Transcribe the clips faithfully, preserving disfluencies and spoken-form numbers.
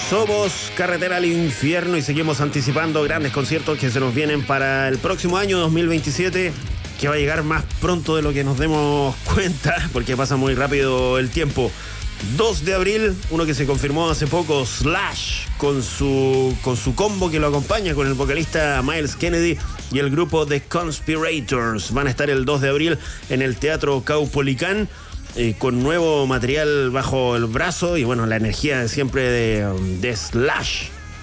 Somos Carretera al Infierno y seguimos anticipando grandes conciertos que se nos vienen para el próximo año dos mil veintisiete, que va a llegar más pronto de lo que nos demos cuenta, porque pasa muy rápido el tiempo. dos de abril, uno que se confirmó hace poco, Slash, con su, con su combo que lo acompaña, con el vocalista Myles Kennedy y el grupo The Conspirators. Van a estar el dos de abril en el Teatro Caupolicán, eh, con nuevo material bajo el brazo y bueno, la energía de siempre de, de Slash.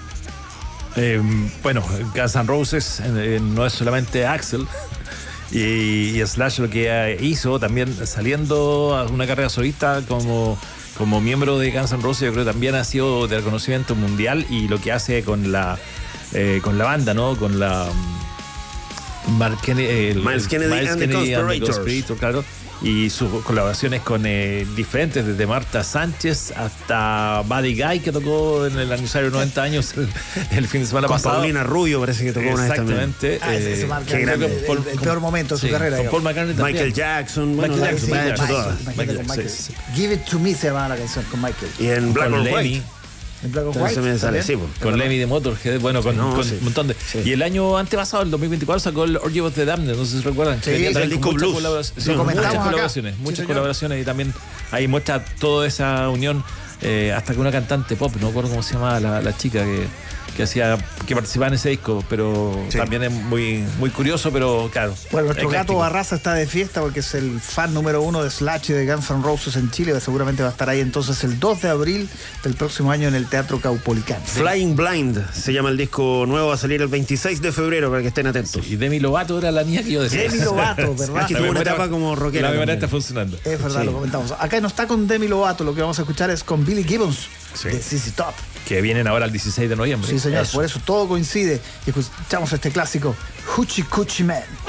Eh, bueno, Guns N' Roses eh, no es solamente Axl. Y, y Slash lo que hizo también saliendo a una carrera solista como, como miembro de Guns N' Roses, yo creo que también ha sido de reconocimiento mundial, y lo que hace con la eh, con la banda, ¿no? Con la Mark Kennedy, el, Myles Kennedy, Myles and, Kennedy the and the Conspirators, claro. Y sus colaboraciones con eh, diferentes, desde Marta Sánchez hasta Buddy Guy, que tocó en el aniversario de noventa años el, el fin de semana con pasado. Paulina Rubio parece que tocó una vez también. Exactamente. Ah, ese, ese marca qué el, grande. el, el, el peor momento de su sí, carrera. Con Paul McCartney también. Michael Jackson, bueno, Michael Jackson, Jackson, ha hecho Michael todas. Imagínate Michael, con Michael. sí, sí. Give It To Me se llamaba la canción con Michael. Y en Black Con or Lemmy. White. En Black or Entonces White me sale, también. sí, po. Con Lemmy de Motorhead, bueno, con, No, con sí. un montón de... Sí. Y el año antepasado, el dos mil veinticuatro, sacó el Orgy of the Damned, no sé si recuerdan. Sí, que venía sí, también el con disco muchas blues. colaboraciones, Lo sí, comentamos muchas acá. colaboraciones, Sí, muchas señor. colaboraciones, y también ahí muestra toda esa unión, eh, hasta que una cantante pop, no recuerdo cómo se llamaba la, la chica que, que hacía, que participaba en ese disco, pero Sí. también es muy, muy curioso, pero claro. Bueno, nuestro ecléctico. gato Barraza está de fiesta porque es el fan número uno de Slash y de Guns N' Roses en Chile. Seguramente va a estar ahí entonces el dos de abril del próximo año en el Teatro Caupolicán. Flying Blind se llama el disco nuevo, va a salir el veintiséis de febrero para que estén atentos. Y Demi Lovato era la niña que yo decía. Demi Lovato, ¿verdad? Aquí tuvo una etapa como rockera La memoria también. está funcionando. Es verdad, Sí. lo comentamos. Acá no está con Demi Lovato, lo que vamos a escuchar es con Billy Gibbons Sí. de Z Z Top. Que vienen ahora el dieciséis de noviembre. Sí, señor, Eso. por eso todo coincide. Y escuchamos este clásico, Hoochie Coochie Man.